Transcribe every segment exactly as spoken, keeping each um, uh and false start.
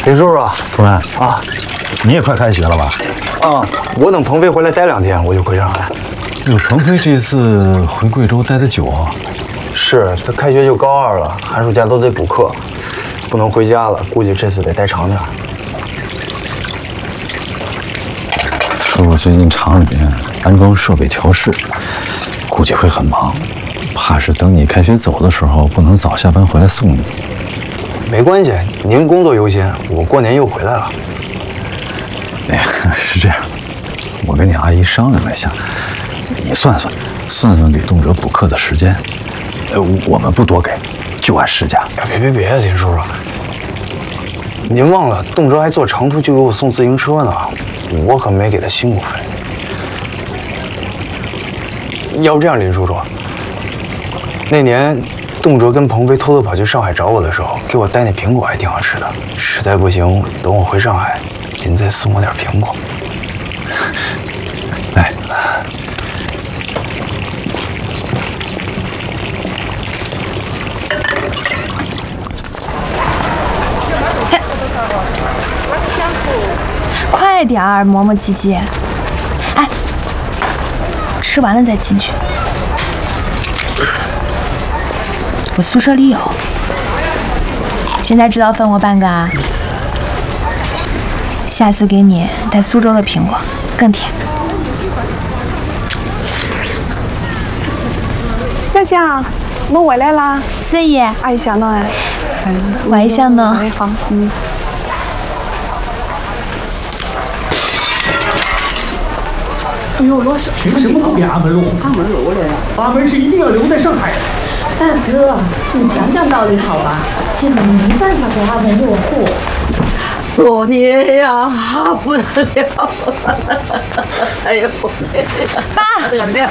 林叔叔， 主任啊， 你也快开学了吧？ 啊，我等鹏飞回来待两天，我就回上海。 哟，鹏飞这次回贵州待得久啊？ 是他开学就高二了，寒暑假都得补课，不能回家了，估计这次得待长点。 叔叔最近厂里面安装设备调试，估计会很忙，怕是等你开学走的时候，不能早下班回来送你。 没关系，您工作优先，我过年又回来了。 哎呀，是这样，我跟你阿姨商量了一下，你算算，算算给动辄补课的时间，呃，我们不多给，就按市价。 哎，别别别，林叔叔，您忘了，动辄还坐长途就给我送自行车呢，我可没给他辛苦费。要不这样，林叔叔，那年动辄跟鹏飞偷偷跑去上海找我的时候，给我带那苹果还挺好吃的。实在不行，等我回上海，您再送我点苹果。 来， 快点儿，磨磨唧唧。哎，吃完了再进去。我宿舍里有。现在知道分我半个啊？下次给你带苏州的苹果，更甜。 佳佳，我回来啦。 是耶。 阿姨想呢哎。 我还想呢。 好，嗯。 哎呦，老师，凭什么不给阿文录？ 阿文录了。 阿文是一定要留在上海。 大哥，你讲讲道理好吧？现在没办法给阿文落户。 作孽呀，不得了！哎呦， 爸， 不得了！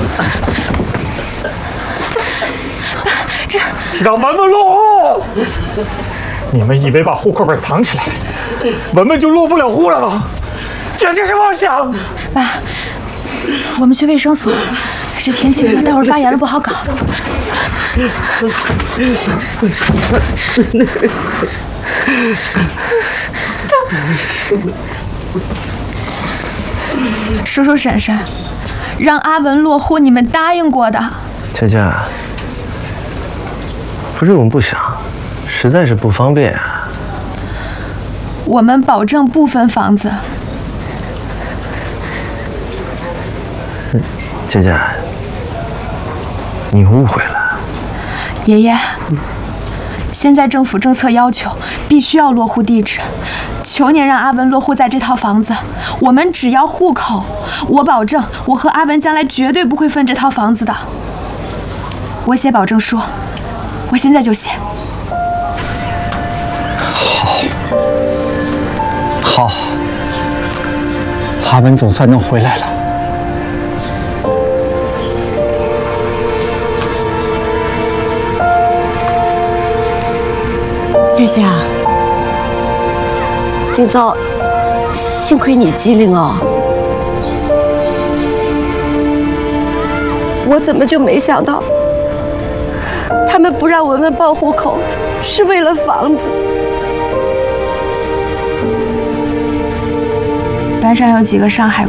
这让文文落户！你们以为把户口本藏起来，文文就落不了户了吗？简直是妄想！ 爸，我们去卫生所。这天气热，待会儿发炎了不好搞。叔叔婶婶，让阿文落户，你们答应过的。 佳佳，不是我们不想，实在是不方便啊。 我们保证不分房子。 佳佳，你误会了。 爷爷，现在政府政策要求必须要落户地址，求您让阿文落户在这套房子。我们只要户口，我保证我和阿文将来绝对不会分这套房子的。我写保证书，我现在就写。 好，好，阿文总算能回来了。 佳佳，今朝幸亏你机灵哦，我怎么就没想到，他们不让文文报户口，是为了房子。 班上有几个上海